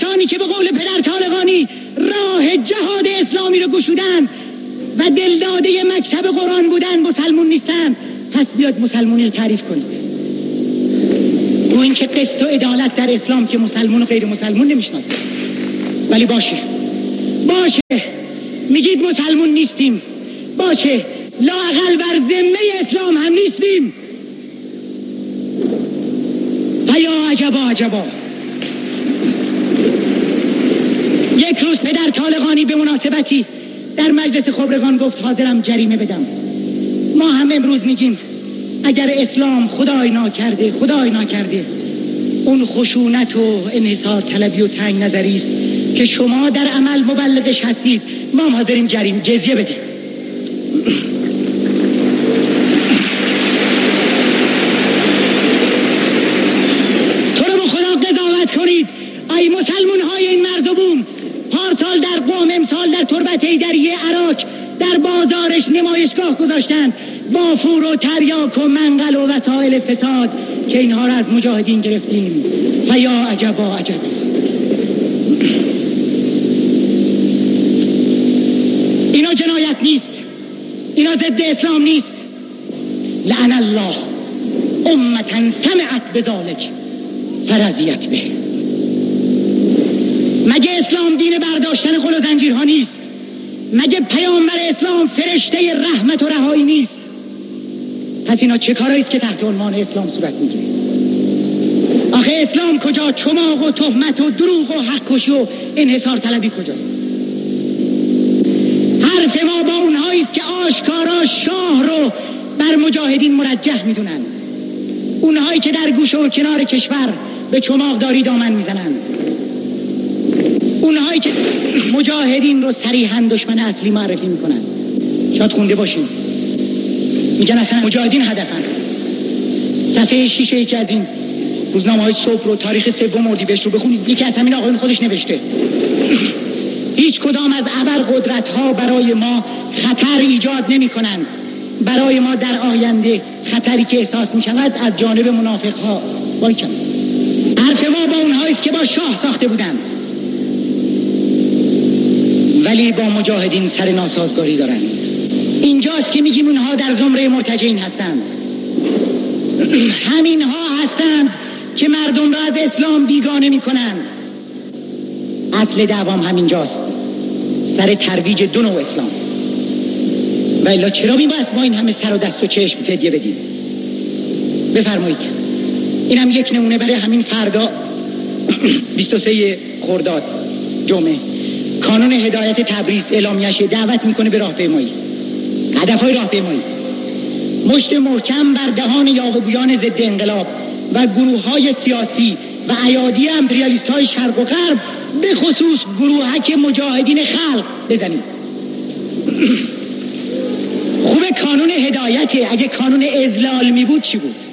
کسانی که به قول پدر طالقانی راه جهاد اسلامی رو گشودن و دلداده مکتب قرآن بودن مسلمون نیستن، پس بیاد مسلمونی رو تعریف کنید. و این که قسط و عدالت در اسلام که مسلمون و غیر مسلمون نمیشناسه. ولی باشه میگید مسلمون نیستیم، باشه لااقل بر ذمه اسلام هم نیستیم. و یا عجبا یک روز پدر طالقانی به مناسبتی در مجلس خبرگان گفت حاضرم جریمه بدم. ما هم امروز میگیم اگر اسلام خدای ناکرده اون خشونت و انحصار طلبی و تنگ نظری است که شما در عمل مبلغش هستید، ما حاضریم جزیه بدیم. تو رو به خدا قضاوت کنید ای مسلمون های این مرز و بوم، پارسال در قم، امسال در تربت حیدریه عراق در بازارش نمایشگاه گذاشتن با فور و تریاک و منقل و وسایل فساد که اینها را از مجاهدین گرفتیم. و یا عجبا اینا جنایت نیست، اینا ضد اسلام نیست. لعن الله امتا سمعت بذالک فرضیت به. مگه اسلام دین برداشتن قل و زنجیرها نیست؟ مگه پیامبر اسلام فرشته رحمت و رهایی نیست؟ پس اینا چه کارایی است که تحت عنوان اسلام صورت میگیره؟ آخه اسلام کجا؟ چماق و تهمت و دروغ و حق کشی و انحصار طلبی کجا؟ حرف ما با اونهایی است که آشکارا شاه رو بر مجاهدین مرجح میدونن، اونهایی که در گوشه و کنار کشور به چماقداری دامن میزنن، اونهایی که مجاهدین رو صریحاً دشمن اصلی معرفی میکنن. شاید خونده باشیم میگن اصلا مجاهدین هدفن. صفحه 6 یکی از این روزنامه‌های صبح رو تاریخ 3 اردیبهشت رو بخونید، یکی از همین آقایون خودش نوشته هیچ کدام از ابرقدرت‌ها برای ما خطر ایجاد نمی‌کنند. برای ما در آینده خطری که احساس می‌شود از جانب منافق‌هاست. باریکلا. حرف ما با اونهاییست که با شاه ساخته بودند ولی با مجاهدین سر ناسازگاری دارند. اینجاست که میگیم اونها در زمره مرتجعین هستند. همینها هستند که مردم را از اسلام بیگانه میکنند. اصل دعوام همینجاست، سر ترویج دو نوع اسلام. و الا چرا میباید ما این همه سر و دست و چشم فدیه بدیم؟ بفرمایید. اینم یک نمونه برای همین فردا 23 خرداد جمعه کانون هدایت تبریز اعلامیه‌اش دعوت میکنه به راهپیمایی. هدفهای راهپیمایی: مشت محکم بر دهان یاوه‌گویان ضد انقلاب و گروه‌های سیاسی و ایادی امپریالیست‌های شرق و غرب، به خصوص گروهک مجاهدین خلق بزنید. خوبه کانون هدایته، اگه کانون اذلال می بود چی بود؟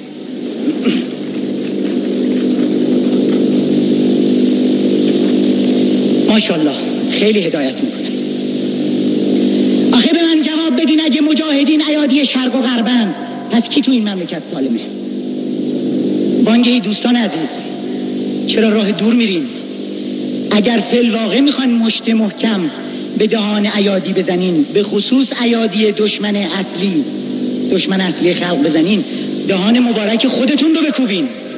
ماشاءالله خیلی هدایت میکنه. آخه به من جواب بدین، اگه مجاهدین ایادی شرق و غربن، پس کی تو این مملکت سالمه؟ بانگهی دوستان عزیز، چرا راه دور میرین؟ اگر فی الواقع میخوان مشت محکم به دهان ایادی بزنین، به خصوص ایادی دشمن اصلی خلق بزنین، دهان مبارک خودتون رو بکوبین.